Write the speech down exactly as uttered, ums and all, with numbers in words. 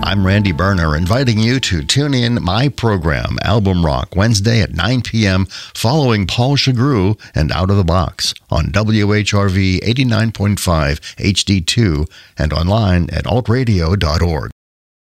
I'm Randy Berner, inviting you to tune in my program, Album Rock, Wednesday at nine p.m., following Paul Chagru and Out of the Box on W H R V eighty-nine point five H D two and online at alt radio dot org.